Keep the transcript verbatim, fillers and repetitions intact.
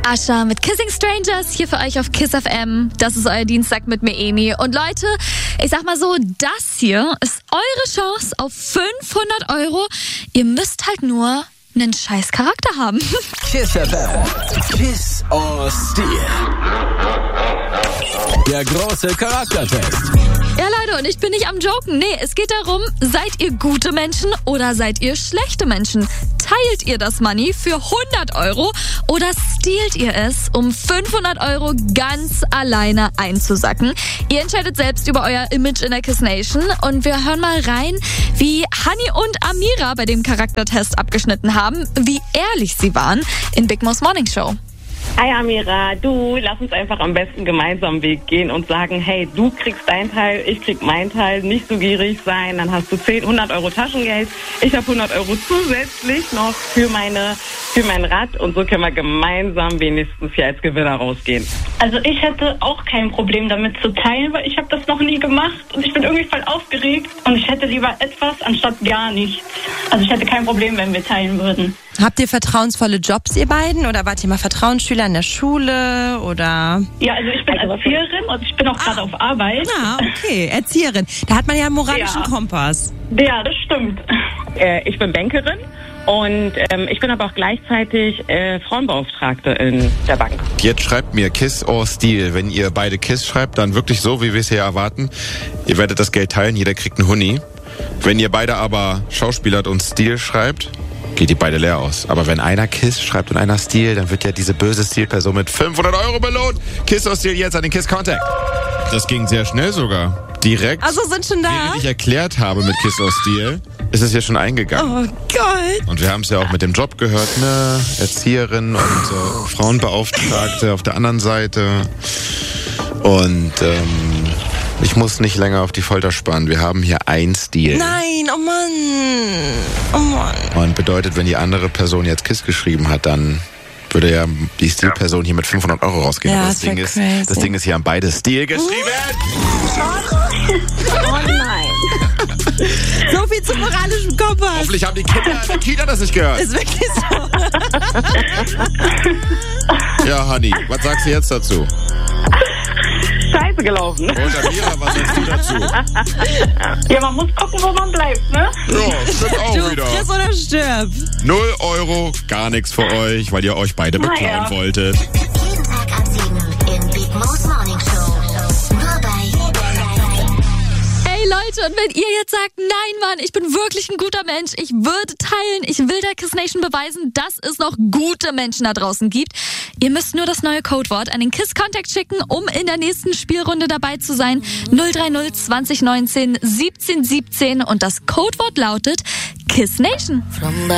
Ascha mit Kissing Strangers hier für euch auf Kiss F M. Das ist euer Dienstag mit mir, Emi. Und Leute, ich sag mal so, das hier ist eure Chance auf fünfhundert Euro. Ihr müsst halt nur einen scheiß Charakter haben. Kiss F M. Kiss or Steal. Der große Charaktertest. Ja, Leute, und ich bin nicht am Joken. Nee, es geht darum, seid ihr gute Menschen oder seid ihr schlechte Menschen? Teilt ihr das Money für hundert Euro oder stealt ihr es, um fünfhundert Euro ganz alleine einzusacken? Ihr entscheidet selbst über euer Image in der Kiss Nation und wir hören mal rein, wie Hani und Amira bei dem Charaktertest abgeschnitten haben, wie ehrlich sie waren in Big Mo's Morning Show. Hi Amira, du, lass uns einfach am besten gemeinsam Weg gehen und sagen, hey, du kriegst dein Teil, ich krieg mein Teil, nicht so gierig sein, dann hast du zehn, hundert Euro Taschengeld, ich habe hundert Euro zusätzlich noch für meine, für mein Rad und so können wir gemeinsam wenigstens hier als Gewinner rausgehen. Also ich hätte auch kein Problem damit zu teilen, weil ich habe das noch nie gemacht und ich bin irgendwie voll aufgeregt und ich hätte lieber etwas anstatt gar nichts. Also ich hätte kein Problem, wenn wir teilen würden. Habt ihr vertrauensvolle Jobs, ihr beiden? Oder wart ihr mal Vertrauensschüler in der Schule? Oder? Ja, also ich bin Also, Erzieherin und ich bin auch gerade Ah. auf Arbeit. Ah, okay, Erzieherin. Da hat man ja einen moralischen Ja. Kompass. Ja, das stimmt. Äh, ich bin Bankerin und ähm, ich bin aber auch gleichzeitig äh, Frauenbeauftragte in der Bank. Jetzt schreibt mir Kiss or Steal. Wenn ihr beide Kiss schreibt, dann wirklich so, wie wir es hier erwarten. Ihr werdet das Geld teilen, jeder kriegt einen Huni. Wenn ihr beide aber Schauspielert und Steal schreibt, geht die beide leer aus. Aber wenn einer Kiss schreibt und einer Steal, dann wird ja diese böse Steal-Person mit fünfhundert Euro belohnt. Kiss or Steal jetzt an den Kiss Contact. Das ging sehr schnell sogar. Direkt, Also sind schon da? während ich erklärt habe mit Kiss or Steal, ist es hier schon eingegangen. Oh Gott. Und wir haben es ja auch mit dem Job gehört, ne? Erzieherin und äh, Frauenbeauftragte auf der anderen Seite. Und ähm, ich muss nicht länger auf die Folter spannen. Wir haben hier ein Stil. Nein, oh Mann. Oh Mann. Und bedeutet, wenn die andere Person jetzt Kiss geschrieben hat, dann würde ja die Stilperson hier mit fünfhundert Euro rausgehen. Ja, Aber das das Ding, wär ist, crazy. das Ding ist, hier haben beide Stil geschrieben. Oh nein. So viel zum moralischen Kompass. Hoffentlich haben die Kinder in der Kita das nicht gehört. Ist wirklich so. Ja, Hani, was sagst du jetzt dazu? Scheiße gelaufen. Und Amira, was sagst du dazu? Ja, man muss gucken, wo man bleibt, ne? Ja, stimmt auch Du, wieder. friss oder stirb. Null Euro, gar nichts für euch, weil ihr euch beide beklauen Naja. wolltet. Jeden Tag ab sieben in Big Mo's Morning Show. Nur bei Ey Leute, und wenn ihr jetzt sagt, nein Mann, ich bin wirklich ein guter Mensch, ich würde teilen, ich will der Kiss Nation beweisen, dass es noch gute Menschen da draußen gibt, ihr müsst nur das neue Codewort an den Kiss Contact schicken, um in der nächsten Spielrunde dabei zu sein. null drei null zwanzig neunzehn siebzehn siebzehn und das Codewort lautet Kiss Nation. From the